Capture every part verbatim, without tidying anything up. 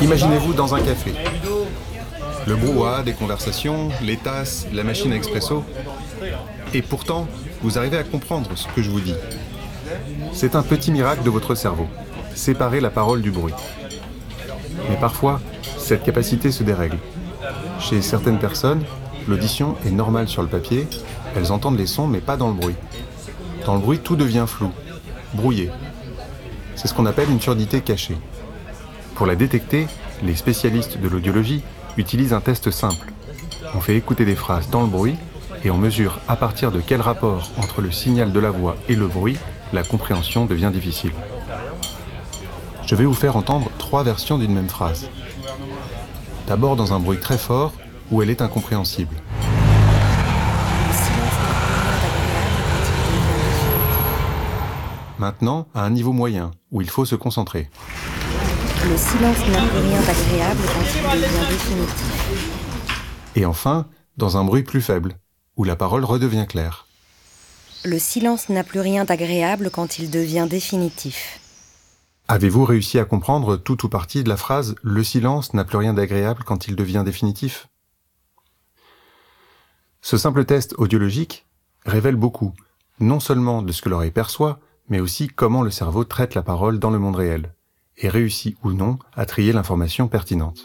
Imaginez-vous dans un café. Le brouhaha des conversations, les tasses, la machine à expresso. Et pourtant, vous arrivez à comprendre ce que je vous dis. C'est un petit miracle de votre cerveau. Séparer la parole du bruit. Mais parfois, cette capacité se dérègle. Chez certaines personnes, l'audition est normale sur le papier, elles entendent les sons mais pas dans le bruit. Dans le bruit, tout devient flou, brouillé. C'est ce qu'on appelle une surdité cachée. Pour la détecter, les spécialistes de l'audiologie utilisent un test simple. On fait écouter des phrases dans le bruit et on mesure à partir de quel rapport entre le signal de la voix et le bruit la compréhension devient difficile. Je vais vous faire entendre trois versions d'une même phrase. D'abord dans un bruit très fort où elle est incompréhensible. Maintenant, à un niveau moyen, où il faut se concentrer. Le silence n'a plus rien d'agréable quand il devient définitif. Et enfin, dans un bruit plus faible, où la parole redevient claire. Le silence n'a plus rien d'agréable quand il devient définitif. Avez-vous réussi à comprendre tout ou partie de la phrase « Le silence n'a plus rien d'agréable quand il devient définitif » ? Ce simple test audiologique révèle beaucoup, non seulement de ce que l'oreille perçoit, mais aussi comment le cerveau traite la parole dans le monde réel, et réussit ou non à trier l'information pertinente.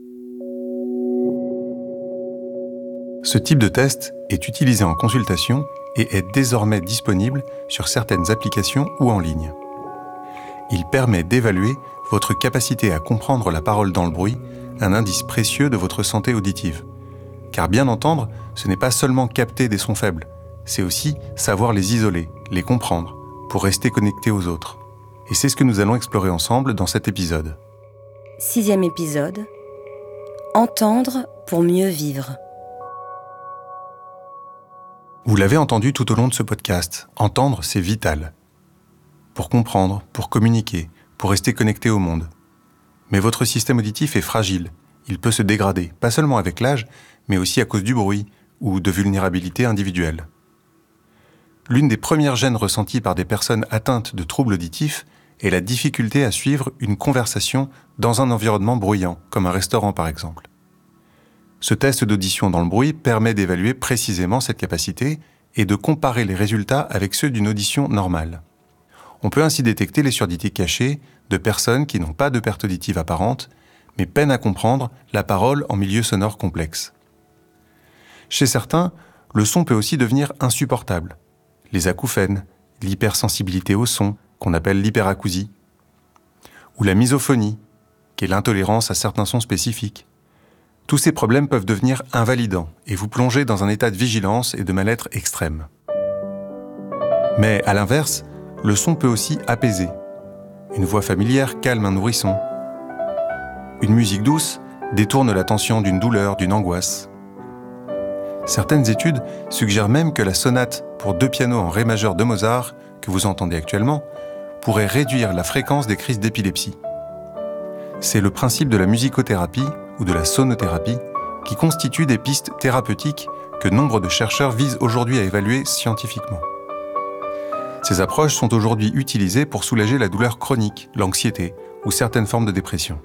Ce type de test est utilisé en consultation et est désormais disponible sur certaines applications ou en ligne. Il permet d'évaluer votre capacité à comprendre la parole dans le bruit, un indice précieux de votre santé auditive. Car bien entendre, ce n'est pas seulement capter des sons faibles, c'est aussi savoir les isoler, les comprendre, pour rester connecté aux autres. Et c'est ce que nous allons explorer ensemble dans cet épisode. Sixième épisode. Entendre pour mieux vivre. Vous l'avez entendu tout au long de ce podcast, entendre, c'est vital. Pour comprendre, pour communiquer, pour rester connecté au monde. Mais votre système auditif est fragile, il peut se dégrader, pas seulement avec l'âge, mais aussi à cause du bruit ou de vulnérabilité individuelle. L'une des premières gênes ressenties par des personnes atteintes de troubles auditifs est la difficulté à suivre une conversation dans un environnement bruyant, comme un restaurant par exemple. Ce test d'audition dans le bruit permet d'évaluer précisément cette capacité et de comparer les résultats avec ceux d'une audition normale. On peut ainsi détecter les surdités cachées de personnes qui n'ont pas de perte auditive apparente, mais peinent à comprendre la parole en milieu sonore complexe. Chez certains, le son peut aussi devenir insupportable. Les acouphènes, l'hypersensibilité au son, qu'on appelle l'hyperacousie, ou la misophonie, qui est l'intolérance à certains sons spécifiques. Tous ces problèmes peuvent devenir invalidants et vous plonger dans un état de vigilance et de mal-être extrême. Mais à l'inverse, le son peut aussi apaiser. Une voix familière calme un nourrisson. Une musique douce détourne l'attention d'une douleur, d'une angoisse. Certaines études suggèrent même que la sonate pour deux pianos en ré majeur de Mozart, que vous entendez actuellement, pourrait réduire la fréquence des crises d'épilepsie. C'est le principe de la musicothérapie ou de la sonothérapie qui constitue des pistes thérapeutiques que nombre de chercheurs visent aujourd'hui à évaluer scientifiquement. Ces approches sont aujourd'hui utilisées pour soulager la douleur chronique, l'anxiété ou certaines formes de dépression.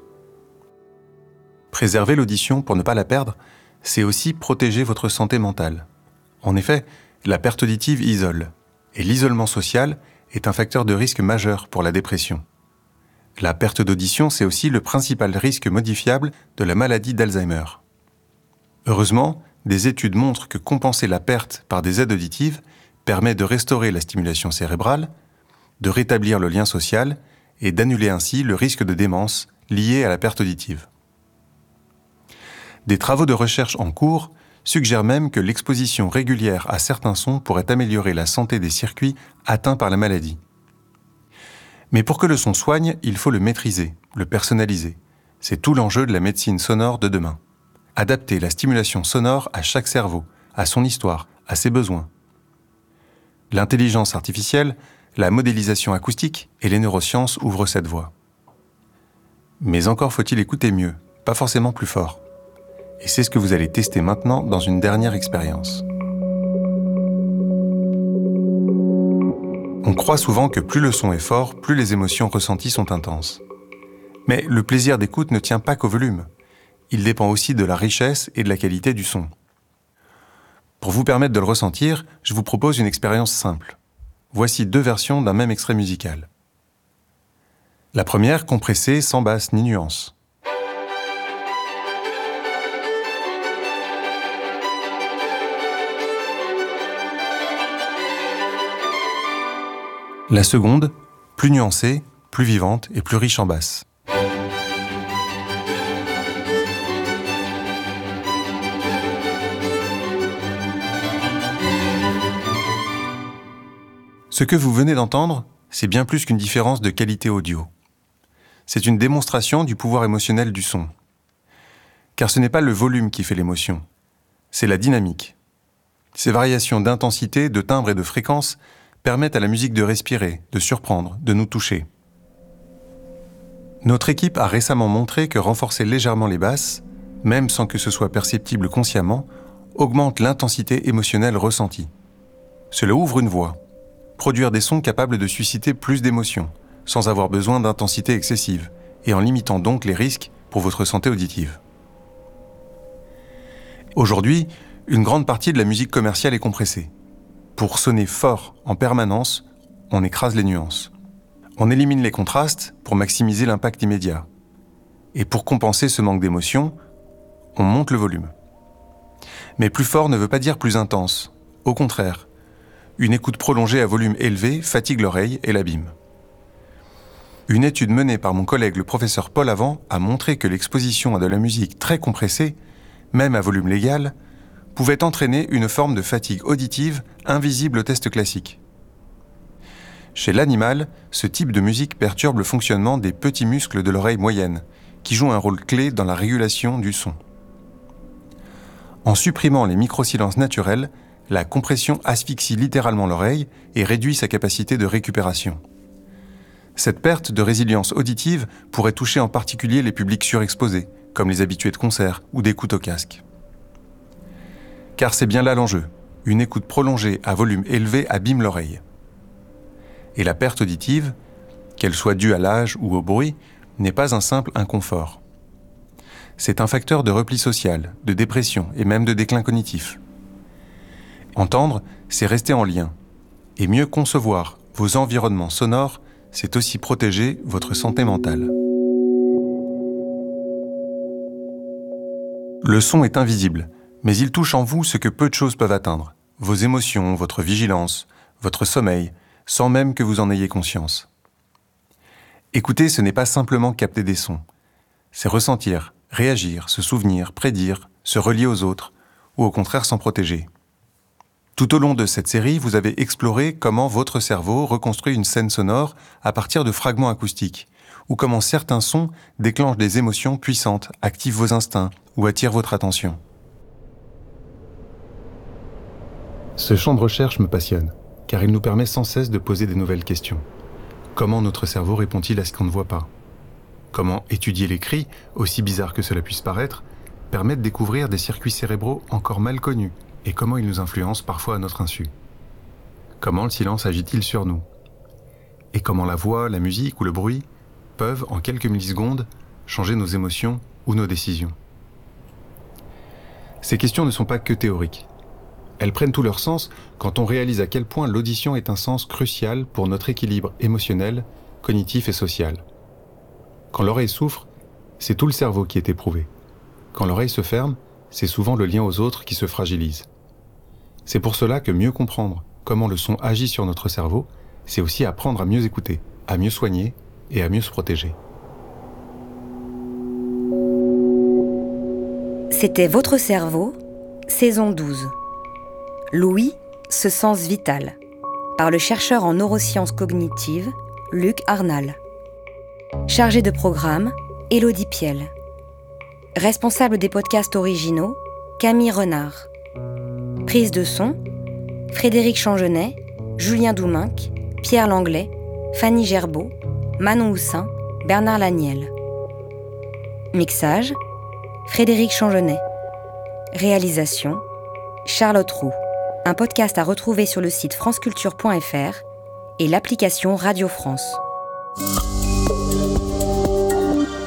Préserver l'audition pour ne pas la perdre, c'est aussi protéger votre santé mentale. En effet, la perte auditive isole, et l'isolement social est un facteur de risque majeur pour la dépression. La perte d'audition, c'est aussi le principal risque modifiable de la maladie d'Alzheimer. Heureusement, des études montrent que compenser la perte par des aides auditives permet de restaurer la stimulation cérébrale, de rétablir le lien social et d'annuler ainsi le risque de démence lié à la perte auditive. Des travaux de recherche en cours suggèrent même que l'exposition régulière à certains sons pourrait améliorer la santé des circuits atteints par la maladie. Mais pour que le son soigne, il faut le maîtriser, le personnaliser. C'est tout l'enjeu de la médecine sonore de demain. Adapter la stimulation sonore à chaque cerveau, à son histoire, à ses besoins. L'intelligence artificielle, la modélisation acoustique et les neurosciences ouvrent cette voie. Mais encore faut-il écouter mieux, pas forcément plus fort. Et c'est ce que vous allez tester maintenant dans une dernière expérience. On croit souvent que plus le son est fort, plus les émotions ressenties sont intenses. Mais le plaisir d'écoute ne tient pas qu'au volume. Il dépend aussi de la richesse et de la qualité du son. Pour vous permettre de le ressentir, je vous propose une expérience simple. Voici deux versions d'un même extrait musical. La première, compressée, sans basse ni nuance. La seconde, plus nuancée, plus vivante et plus riche en basse. Ce que vous venez d'entendre, c'est bien plus qu'une différence de qualité audio. C'est une démonstration du pouvoir émotionnel du son. Car ce n'est pas le volume qui fait l'émotion, c'est la dynamique. Ces variations d'intensité, de timbre et de fréquence permettent à la musique de respirer, de surprendre, de nous toucher. Notre équipe a récemment montré que renforcer légèrement les basses, même sans que ce soit perceptible consciemment, augmente l'intensité émotionnelle ressentie. Cela ouvre une voie. Produire des sons capables de susciter plus d'émotions, sans avoir besoin d'intensité excessive, et en limitant donc les risques pour votre santé auditive. Aujourd'hui, une grande partie de la musique commerciale est compressée. Pour sonner fort en permanence, on écrase les nuances. On élimine les contrastes pour maximiser l'impact immédiat. Et pour compenser ce manque d'émotion, on monte le volume. Mais plus fort ne veut pas dire plus intense. Au contraire, une écoute prolongée à volume élevé fatigue l'oreille et l'abîme. Une étude menée par mon collègue le professeur Paul Avant a montré que l'exposition à de la musique très compressée, même à volume légal, pouvait entraîner une forme de fatigue auditive invisible au test classique. Chez l'animal, ce type de musique perturbe le fonctionnement des petits muscles de l'oreille moyenne, qui jouent un rôle clé dans la régulation du son. En supprimant les micro-silences naturels, la compression asphyxie littéralement l'oreille et réduit sa capacité de récupération. Cette perte de résilience auditive pourrait toucher en particulier les publics surexposés, comme les habitués de concert ou d'écoute au casque. Car c'est bien là l'enjeu. Une écoute prolongée à volume élevé abîme l'oreille. Et la perte auditive, qu'elle soit due à l'âge ou au bruit, n'est pas un simple inconfort. C'est un facteur de repli social, de dépression et même de déclin cognitif. Entendre, c'est rester en lien. Et mieux concevoir vos environnements sonores, c'est aussi protéger votre santé mentale. Le son est invisible, mais il touche en vous ce que peu de choses peuvent atteindre. Vos émotions, votre vigilance, votre sommeil, sans même que vous en ayez conscience. Écouter, ce n'est pas simplement capter des sons. C'est ressentir, réagir, se souvenir, prédire, se relier aux autres, ou au contraire s'en protéger. Tout au long de cette série, vous avez exploré comment votre cerveau reconstruit une scène sonore à partir de fragments acoustiques, ou comment certains sons déclenchent des émotions puissantes, activent vos instincts ou attirent votre attention. Ce champ de recherche me passionne, car il nous permet sans cesse de poser des nouvelles questions. Comment notre cerveau répond-il à ce qu'on ne voit pas ? Comment étudier les cris, aussi bizarre que cela puisse paraître, permet de découvrir des circuits cérébraux encore mal connus, et comment il nous influence parfois à notre insu. Comment le silence agit-il sur nous ? Et comment la voix, la musique ou le bruit peuvent, en quelques millisecondes, changer nos émotions ou nos décisions. Ces questions ne sont pas que théoriques. Elles prennent tout leur sens quand on réalise à quel point l'audition est un sens crucial pour notre équilibre émotionnel, cognitif et social. Quand l'oreille souffre, c'est tout le cerveau qui est éprouvé. Quand l'oreille se ferme, c'est souvent le lien aux autres qui se fragilise. C'est pour cela que mieux comprendre comment le son agit sur notre cerveau, c'est aussi apprendre à mieux écouter, à mieux soigner et à mieux se protéger. C'était Votre cerveau, saison douze. L'ouïe, ce sens vital, par le chercheur en neurosciences cognitives, Luc Arnal. Chargé de programme, Élodie Piel. Responsable des podcasts originaux, Camille Renard. Prise de son, Frédéric Changenet, Julien Douminc, Pierre Langlais, Fanny Gerbeau, Manon Houssin, Bernard Laniel. Mixage, Frédéric Changenet. Réalisation, Charlotte Roux. Un podcast à retrouver sur le site franceculture point f r et l'application Radio France.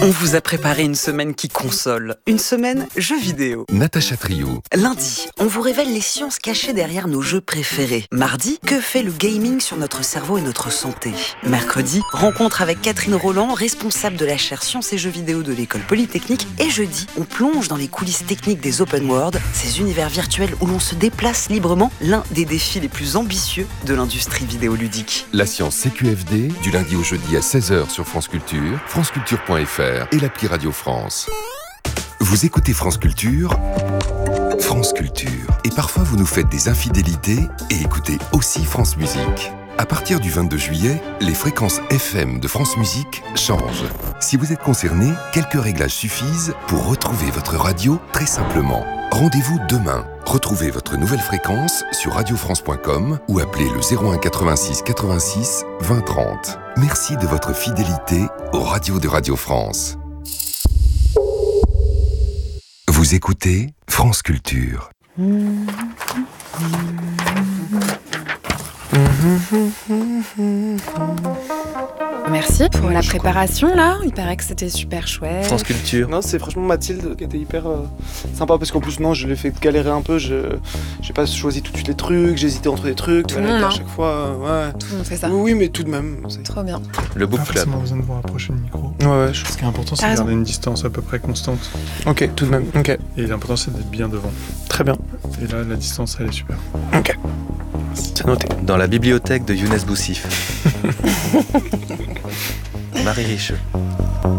On vous a préparé une semaine qui console, une semaine jeux vidéo. Natacha Trio. Lundi, on vous révèle les sciences cachées derrière nos jeux préférés. Mardi, que fait le gaming sur notre cerveau et notre santé. Mercredi, rencontre avec Catherine Roland, responsable de la chaire Sciences et Jeux vidéo de l'École Polytechnique. Et jeudi, on plonge dans les coulisses techniques des open world, ces univers virtuels où l'on se déplace librement, l'un des défis les plus ambitieux de l'industrie vidéoludique. La science C Q F D, du lundi au jeudi à seize heures sur France Culture, franceculture point f r et l'appli Radio France. Vous écoutez France Culture, France Culture. Et parfois vous nous faites des infidélités et écoutez aussi France Musique. À partir du vingt-deux juillet, les fréquences F M de France Musique changent. Si vous êtes concerné, quelques réglages suffisent pour retrouver votre radio très simplement. Rendez-vous demain. Retrouvez votre nouvelle fréquence sur radio france point com ou appelez le zéro un quatre-vingt-six quatre-vingt-six vingt trente. Merci de votre fidélité aux radios de Radio France. Vous écoutez France Culture. Merci pour la préparation là, il paraît que c'était super chouette. France Culture. Non, c'est franchement Mathilde qui était hyper euh, sympa parce qu'en plus non, je l'ai fait galérer un peu, je j'ai pas choisi tout de suite les trucs, j'ai hésité entre des trucs, tout le monde, à hein. chaque fois, euh, ouais. Tout le monde fait ça. Oui, oui, mais tout de même. C'est... Trop bien. Le Book Pas Club. forcément besoin de vous rapprocher le micro. Ouais, ouais. Je... Ce qui est important, c'est T'as de raison. garder une distance à peu près constante. Ok, tout de même. Ok, Et l'important, c'est d'être bien devant. très bien. Et là, la distance, elle est super. Ok. C'est noté. Dans la bibliothèque de Younes Boussif. Marie Richeux.